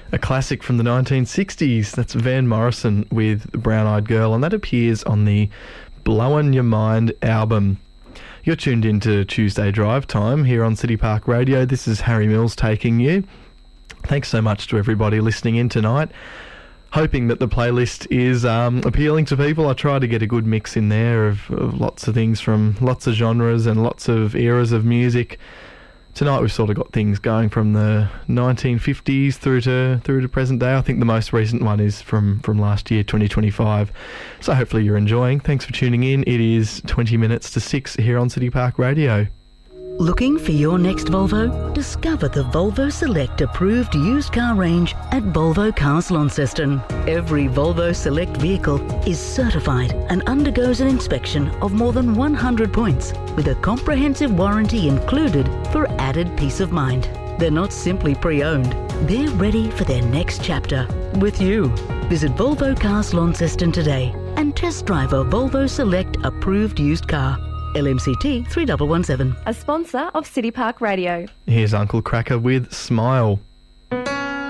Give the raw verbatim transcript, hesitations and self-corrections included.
A classic from the nineteen sixties. That's Van Morrison with Brown Eyed Girl, and that appears on the Blowin' Your Mind album. You're tuned into Tuesday Drive Time here on City Park Radio. This is Harry Mills taking you. Thanks so much to everybody listening in tonight. Hoping that the playlist is um, appealing to people. I try to get a good mix in there of, of lots of things from lots of genres and lots of eras of music. Tonight we've sort of got things going from the nineteen fifties through to through to present day. I think the most recent one is from, from last year, twenty twenty-five. So hopefully you're enjoying. Thanks for tuning in. It is twenty minutes to six here on City Park Radio. Looking for your next Volvo? Discover the Volvo Select approved used car range at Volvo Cars Launceston. Every Volvo Select vehicle is certified and undergoes an inspection of more than one hundred points with a comprehensive warranty included for added peace of mind. They're not simply pre-owned, they're ready for their next chapter with you. Visit Volvo Cars Launceston today and test drive a Volvo Select approved used car. L M C T three one one seven. A sponsor of City Park Radio. Here's Uncle Cracker with Smile.